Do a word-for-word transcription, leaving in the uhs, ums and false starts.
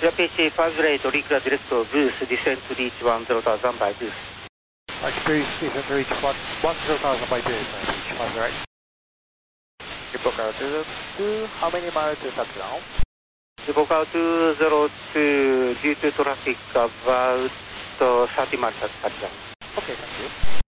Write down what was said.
P C five eight, Recla direct to booth, descend to reach one zero thousand by booth. Experience descent to reach one zero thousand by booth, reach five eight. Report two two, how many miles to touchdown? Report two zero two, due to traffic about uh, thirty miles at touchdown. Okay, thank you.